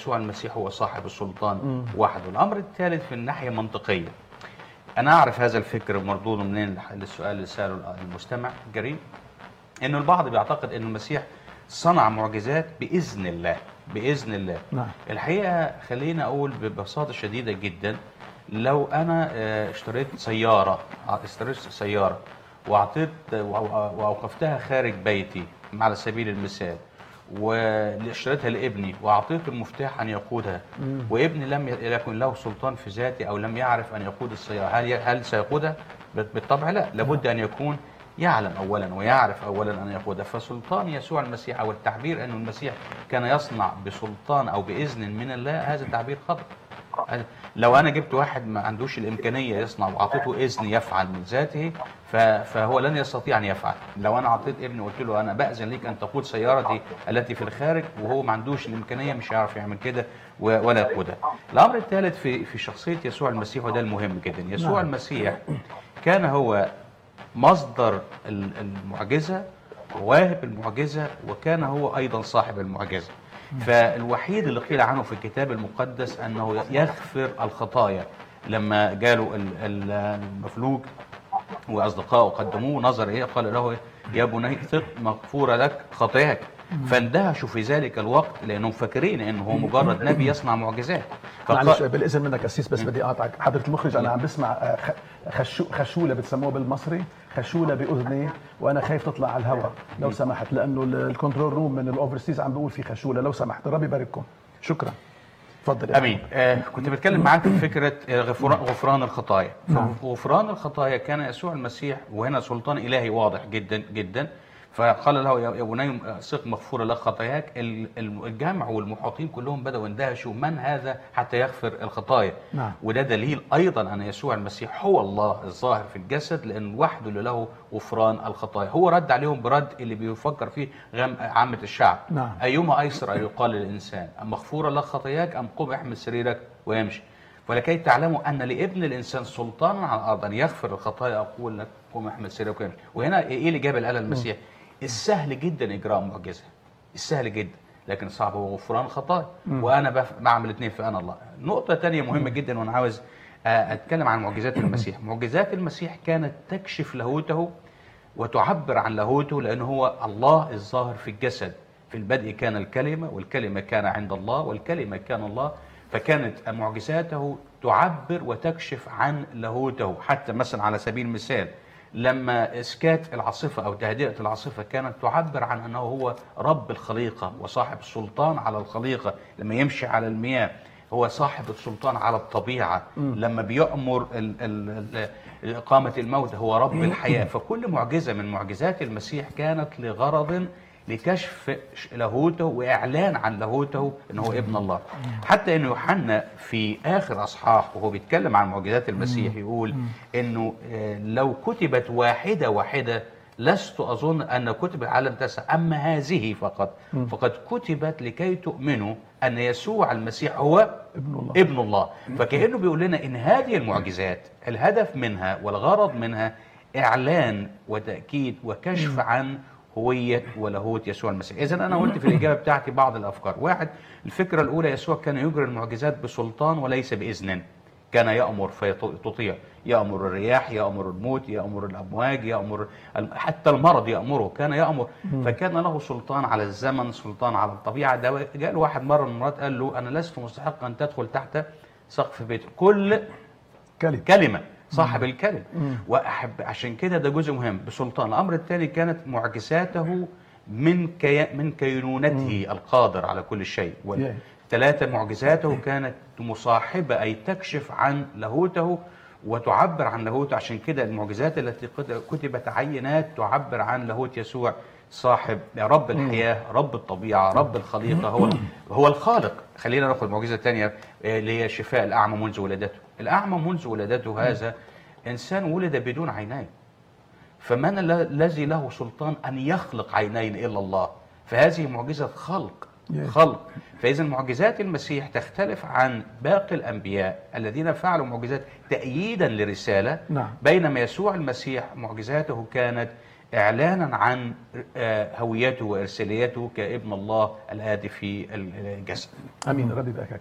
يسوع المسيح هو صاحب السلطان وحده. الأمر الثالث في الناحية المنطقية، أنا أعرف هذا الفكر مردود منين للسؤال اللي سأله المستمع الجريء، إنه البعض بيعتقد إن المسيح صنع معجزات بإذن الله. بإذن الله. نعم. الحقيقة خلينا أقول ببساطة شديدة جدا، لو أنا اشتريت سيارة وأوقفتها خارج بيتي على سبيل المثال، واشتريتها لابني وأعطيته المفتاح أن يقودها، وابني لم يكن له سلطان في ذاته أو لم يعرف أن يقود السيارة، هل سيقودها؟ بالطبع لا. لابد أن يكون يعلم أولا ويعرف أولا أن يقودها. فسلطان يسوع المسيح أو التعبير أن المسيح كان يصنع بسلطان أو بإذن من الله، هذا تعبير خطأ. لو أنا جبت واحد ما عندوش الإمكانية يصنع وأعطيته إذن يفعل من ذاته، فهو لن يستطيع أن يفعل. لو أنا أعطيت ابني وقلت له أنا بأذن لك أن تقود سيارتي التي في الخارج وهو ما عندوش الإمكانية، مش هيعرف يعمل كده ولا يقودها. الأمر الثالث في شخصية يسوع المسيح، وده المهم جدا، يسوع المسيح كان هو مصدر المعجزة وواهب المعجزة، وكان هو أيضا صاحب المعجزة. فالوحيد اللي قيل عنه في الكتاب المقدس أنه يغفر الخطايا. لما جاله المفلوج وأصدقائه قدموه، نظر إيه؟ قال له يا بني ثق مغفورة لك خطاياك. فاندهشوا في ذلك الوقت لأنهم فاكرين أنه هو مجرد نبي يصنع معجزات. معلش بالإذن منك أسيس، بس بدي أقاطعك حضرة المخرج. أنا عم بسمع خشولة بتسموها بالمصري، خشولة بأذني، وأنا خايف تطلع على الهواء لو سمحت، لأنه الكنترول روم من الأوفرسيز عم بيقول في خشولة. لو سمحت ربي يبارككم. شكرا. تفضل. امين. كنت بتكلم معاك في فكره غفران الخطايا. غفران الخطايا كان يسوع المسيح، وهنا سلطان الهي واضح جدا جدا. فقال له يا بني ثق مغفوره لك خطاياك. الجمع والمحاطين كلهم بداوا يندهشوا، من هذا حتى يغفر الخطايا؟ نعم. وده دليل ايضا ان يسوع المسيح هو الله الظاهر في الجسد، لان وحده اللي له غفران الخطايا. هو رد عليهم برد اللي بيفكر فيه عامه الشعب. نعم. ايما ايسر ان يقال للانسان ام مغفوره لك خطاياك ام قم احمل سريرك ويمشي. ولكي تعلموا ان لابن الانسان سلطانا على الارض ان يغفر الخطايا، اقول لك قم احمل سريرك ويمشي. وهنا ايه اللي جاب الآلة المسيح؟ السهل جدا اجراء معجزه، السهل جدا، لكن صعب هو غفران الخطايا. وانا بعمل الاثنين في انا الله. نقطه ثانيه مهمه جدا، وانا عاوز اتكلم عن معجزات المسيح. معجزات المسيح كانت تكشف لاهوته وتعبر عن لاهوته، لانه هو الله الظاهر في الجسد. في البدء كان الكلمه، والكلمه كان عند الله، والكلمه كان الله. فكانت معجزاته تعبر وتكشف عن لاهوته. حتى مثلا على سبيل المثال لما اسكات العاصفه او تهدئه العاصفه كانت تعبر عن انه هو رب الخليقه وصاحب السلطان على الخليقه. لما يمشي على المياه هو صاحب السلطان على الطبيعه. لما بيأمر اقامه الموت هو رب الحياه. فكل معجزه من معجزات المسيح كانت لغرض لكشف لاهوته واعلان عن لاهوته انه هو ابن الله. حتى ان يوحنا في اخر اصحاح وهو بيتكلم عن معجزات المسيح يقول انه لو كتبت واحده واحده لست اظن ان كتب على تسع، اما هذه فقد كتبت لكي تؤمنوا ان يسوع المسيح هو ابن الله. فكأنه بيقول لنا ان هذه المعجزات الهدف منها والغرض منها اعلان وتاكيد وكشف عن هوية ولاهوت يسوع المسيح. إذن أنا قلت في الإجابة بتاعتي بعض الأفكار. واحد، الفكرة الأولى، يسوع كان يجري المعجزات بسلطان وليس بإذن. كان يأمر فيطيع، يأمر الرياح، يأمر الموت، يأمر الأمواج، يأمر حتى المرض يأمره، كان يأمر. فكان له سلطان على الزمن، سلطان على الطبيعة. ده جاء له واحد مرة من المرات قال له أنا لست مستحقا أن تدخل تحت سقف بيتك، كل كلمة صاحب الكلم. واحب عشان كده ده جزء مهم بسلطان. الامر الثاني كانت معجزاته من كينونته القادر على كل شيء. ثلاثه معجزاته كانت مصاحبه اي تكشف عن لاهوته وتعبر عن لاهوته. عشان كده المعجزات التي كتبت عينات تعبر عن لاهوت يسوع، صاحب رب الحياه، رب الطبيعه، رب الخليقه، هو الخالق. خلينا ناخذ معجزه ثانيه اللي هي شفاء الاعمى منذ ولادته. الأعمى منذ ولادته هذا إنسان ولد بدون عينين، فمن الذي له سلطان أن يخلق عينين إلا الله؟ فهذه معجزة خلق. فإذا معجزات المسيح تختلف عن باقي الأنبياء الذين فعلوا معجزات تأييدا لرسالة. بينما يسوع المسيح معجزاته كانت إعلانا عن هويته وإرساليته كابن الله الآتي في الجسد. امين. ربي يباركك.